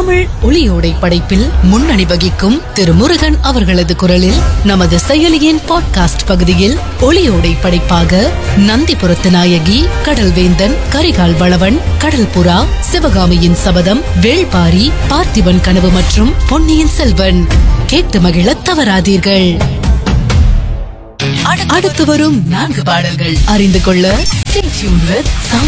தமிழ் ஒளியோடை படைப்பில் முன்னணி வகிக்கும் திரு முருகன் அவர்களது குரலில் நமது செயலியின் பாட்காஸ்ட் பகுதியில் ஒளியோடை படைப்பாக நந்திபுரத்து நாயகி, கடல்வேந்தன், கரிகால் வளவன், கடல் புறா, சிவகாமியின் சபதம், வேள்பாரி, பார்த்திபன் கனவு மற்றும் பொன்னியின் செல்வன் கேட்டு மகிழ தவறாதீர்கள். அடுத்து வரும் 4 பாடல்கள் அறிந்து கொள்ள stay tuned with